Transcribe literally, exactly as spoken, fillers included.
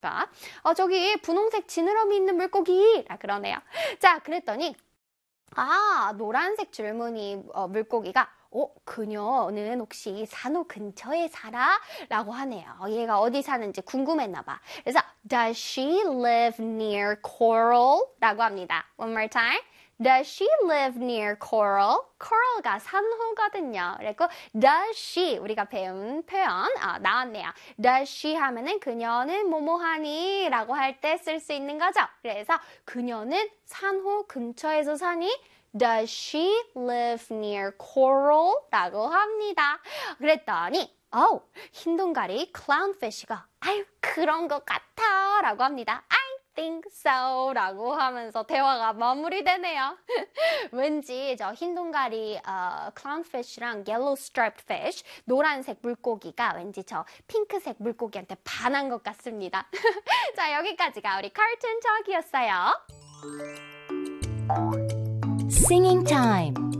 어, 저기 분홍색 지느러미 있는 물고기 라 그러네요. 자, 그랬더니 아, 노란색 줄무늬 어, 물고기가 어, 그녀는 혹시 산호 근처에 살아? 라고 하네요. 얘가 어디 사는지 궁금했나 봐. 그래서 Does she live near coral? 라고 합니다. One more time. Does she live near coral? coral가 산호거든요. 그리고 does she 우리가 배운 표현 아, 나왔네요. Does she 하면은 그녀는 뭐뭐하니? 라고 할 때 쓸 수 있는 거죠. 그래서 그녀는 산호 근처에서 사니? Does she live near coral? 라고 합니다. 그랬더니 어, 흰동가리 clownfish가 아유 그런 것 같아 라고 합니다. I think so 라고 하면서 대화가 마무리되네요. 왠지 저 흰동가리 uh, clownfish랑 yellow striped fish 노란색 물고기가 왠지 저 핑크색 물고기한테 반한 것 같습니다. 자, 여기까지가 우리 카툰 척이었어요. Singing time.